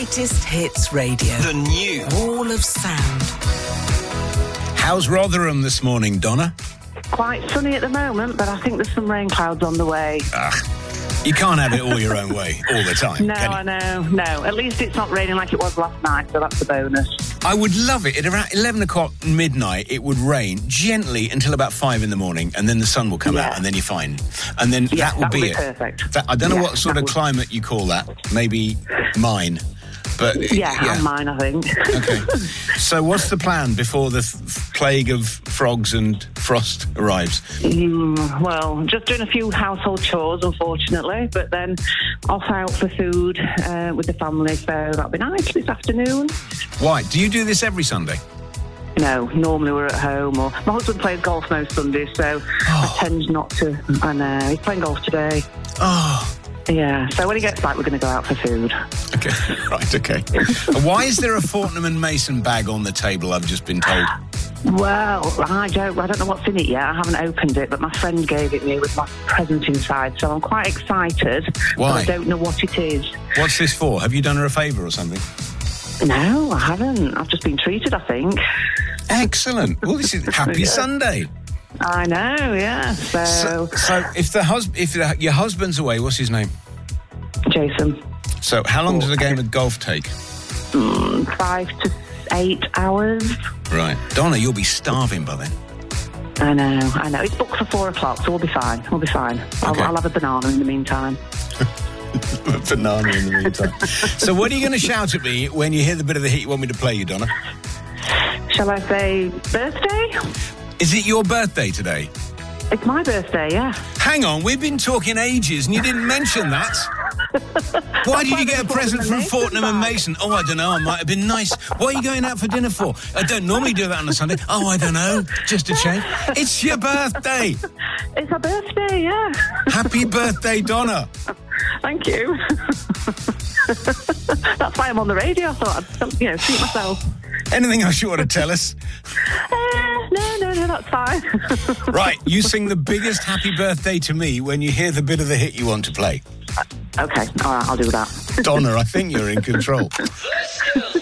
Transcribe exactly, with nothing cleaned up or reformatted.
Greatest Hits Radio. The new Wall of Sound. How's Rotherham this morning, Donna? Quite sunny at the moment, but I think there's some rain clouds on the way. Ugh. You can't have it all your own way all the time, No, can you? I know, no. At least it's not raining like it was last night, so that's a bonus. I would love it. At around eleven o'clock midnight, it would rain gently until about five in the morning, and then the sun will come Yeah. out, and then you're fine. And then Yeah, that would that be, would be it. perfect. That, I don't know Yeah, what sort that of would- climate you call that. Maybe mine. But Yeah, and mine, I think. Okay. So what's the plan before the f- plague of frogs and frost arrives? Mm, well, just doing a few household chores, unfortunately, but then off out for food uh, with the family, so that'll be nice this afternoon. Why? Do you do this every Sunday? No, normally we're at home, or my husband plays golf most Sundays, so I tend not to. I know, he's playing golf today. Oh, Yeah, so when he gets back, we're going to go out for food. okay. Right, okay. And why is there a Fortnum and Mason bag on the table, I've just been told? Well, I don't, I don't know what's in it yet. I haven't opened it, but my friend gave it me with my present inside, so I'm quite excited. Why? But I don't know what it is. What's this for? Have you done her a favour or something? No, I haven't. I've just been treated, I think. Excellent. Well, this is Happy Yeah. Sunday. I know, yeah. So, So, so if the hus- if the, your husband's away, what's his name? Jason, So how long does a game of golf take? mm, five to eight hours. Right. Donna, you'll be starving by then. I know, I know. It's booked for four o'clock, so we'll be fine. We'll be fine. I'll, Okay. I'll have a banana in the meantime. Banana in the meantime. So what are you going to shout at me when you hear the bit of the hit you want me to play you, Donna? Shall I say birthday? Is it your birthday today? It's my birthday, yeah. Hang on, we've been talking ages and you didn't mention that. Why did you get a present from Fortnum and Mason? Oh, I don't know, it might have been nice. What are you going out for dinner for? I don't normally do that on a Sunday. Oh, I don't know, just a change. It's your birthday. It's my birthday, yeah. Happy birthday, Donna. Thank you. That's why I'm on the radio. I thought I'd, you know, treat myself. Anything else you want to tell us? Uh, no, no, no, that's fine. Right, you sing the biggest happy birthday to me when you hear the bit of the hit you want to play. Okay, all right, I'll do that. Donna, I think you're in control.